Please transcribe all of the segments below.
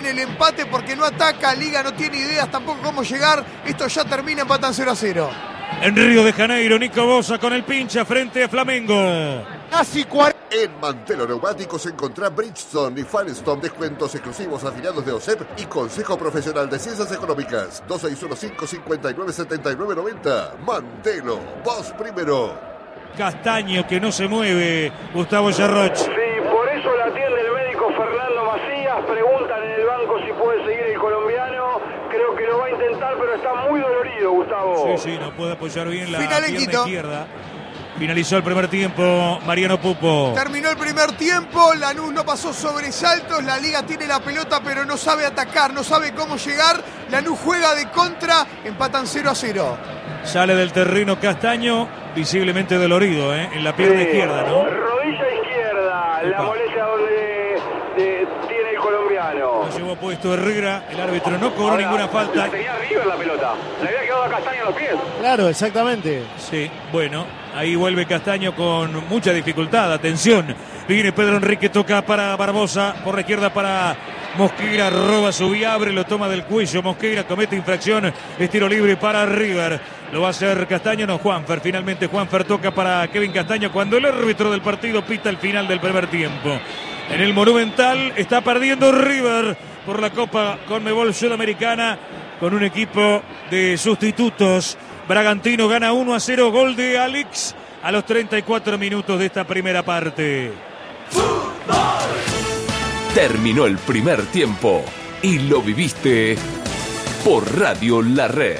el empate porque no ataca. Liga no tiene ideas tampoco cómo llegar. Esto ya termina, empatan 0-0. En Río de Janeiro, Nico Bosa con el pincha frente a Flamengo. Casi 40. En Mantelo Neumáticos encontrá Bridgestone y Firestone, descuentos exclusivos afiliados de OSEP y Consejo Profesional de Ciencias Económicas. 2615-597990. Mantelo, vos primero. Castaño que no se mueve, Gustavo Yarroch. Sí, por eso la atiende el médico Fernando Macías. Preguntan en el banco si puede seguir el colombiano. Creo que lo va a intentar, pero está muy dolorido, Gustavo. Sí, no puede apoyar bien la Final en pierna Quito. izquierda. Finalizó el primer tiempo, Mariano Pupo. Terminó el primer tiempo, Lanús no pasó sobresaltos, la Liga tiene la pelota pero no sabe atacar, no sabe cómo llegar, Lanús juega de contra, empatan 0-0. Sale del terreno Castaño, visiblemente dolorido, en la pierna izquierda, ¿no? Rodilla izquierda, la molestia donde tiene el colombiano. Lo llevó puesto Herrera, el árbitro no cobró ninguna falta. La tenía River la pelota, le había quedado a Castaño en los pies. Claro, exactamente. Sí, bueno, ahí vuelve Castaño con mucha dificultad, atención. Viene Pedro Enrique, toca para Barbosa, por la izquierda para Mosquera, roba su viabre, lo toma del cuello, Mosquera comete infracción, es tiro libre para River. Lo va a hacer Castaño, no Juanfer. Finalmente Juanfer toca para Kevin Castaño cuando el árbitro del partido pita el final del primer tiempo. En el Monumental está perdiendo River por la Copa Conmebol Sudamericana con un equipo de sustitutos. Bragantino gana 1-0, gol de Alex a los 34 minutos de esta primera parte. Terminó el primer tiempo y lo viviste por Radio La Red.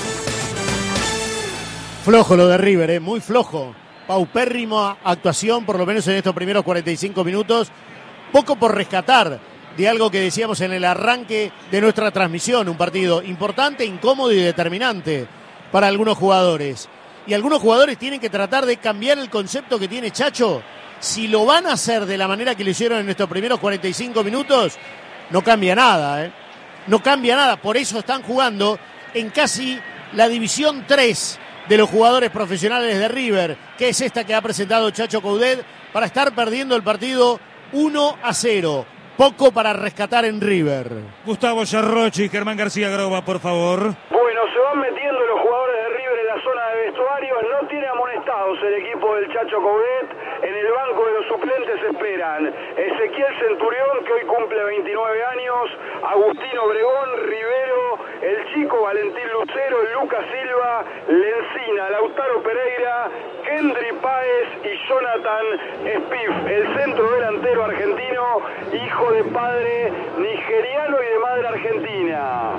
Flojo lo de River, muy flojo. Paupérrima actuación, por lo menos en estos primeros 45 minutos. Poco por rescatar de algo que decíamos en el arranque de nuestra transmisión. Un partido importante, incómodo y determinante para algunos jugadores. Y algunos jugadores tienen que tratar de cambiar el concepto que tiene Chacho. Si lo van a hacer de la manera que lo hicieron en estos primeros 45 minutos, no cambia nada, No cambia nada. Por eso están jugando en casi la división 3 de los jugadores profesionales de River, que es esta que ha presentado Chacho Coudet, para estar perdiendo el partido 1-0. Poco para rescatar en River. Gustavo Yarrochi y Germán García Groba, por favor. Bueno, se van metiendo los jugadores de River en la zona de vestuarios. No tiene amonestados el equipo del Chacho Coudet. En el banco de los suplentes esperan Ezequiel Centurión, que hoy cumple 29 años, Agustín Obregón, Rivero, el chico Valentín Lucero, Lucas Silva, Lencina, Lautaro Pereira, Kendry Páez y Jonathan Spiff, el centro delantero argentino, hijo de padre nigeriano y de madre argentina.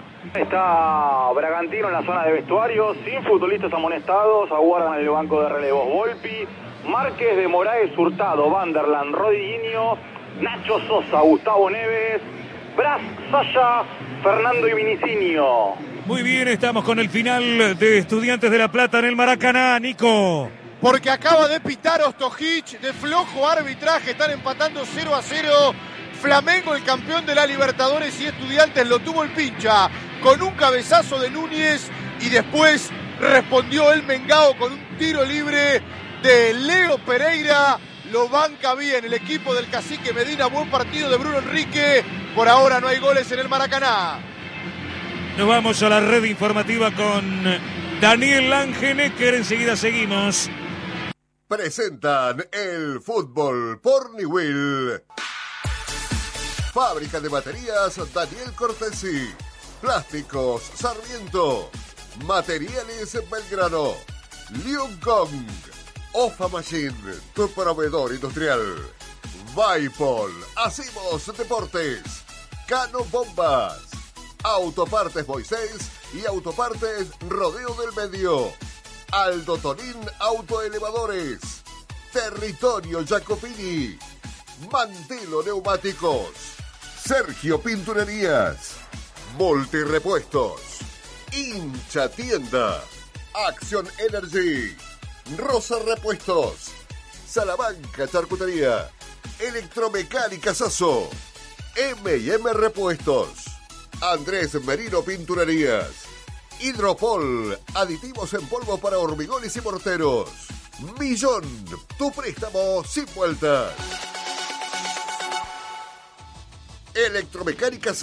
Está Bragantino en la zona de vestuarios, sin futbolistas amonestados, aguardan el banco de relevos Volpi, Márquez, de Moraes, Hurtado, Vanderland, Rodiguinho, Nacho Sosa, Gustavo Neves, Braz, Saya, Fernando y Vinicinho. Muy bien, estamos con el final de Estudiantes de La Plata en el Maracaná, Nico. Porque acaba de pitar Ostojic, de flojo arbitraje, están empatando 0-0. Flamengo, el campeón de la Libertadores, y Estudiantes lo tuvo el pincha con un cabezazo de Núñez y después respondió el Mengao con un tiro libre de Leo Pereira. Lo banca bien el equipo del Cacique Medina. Buen partido de Bruno Enrique. Por ahora no hay goles en el Maracaná. Nos vamos a la red informativa con Daniel Langenecker. Enseguida seguimos. Presentan el fútbol por Niwil. Fábrica de baterías Daniel Cortesi. Plásticos Sarmiento. Materiales Belgrano. Lion Kong. Ofa Machine, tu proveedor industrial. Vaipol, hacemos deportes. Cano Bombas. Autopartes Moisés y Autopartes Rodeo del Medio. Aldo Tonín Autoelevadores. Territorio Jacopini. Mantelo Neumáticos. Sergio Pinturerías. Multirepuestos. Hincha Tienda. Acción Energy. Rosa Repuestos. Salamanca Charcutería. Electromecánica Sasso. M&M Repuestos. Andrés Merino Pinturerías. Hidropol, aditivos en polvo para hormigones y morteros. Millón, tu préstamo sin vueltas. Electromecánica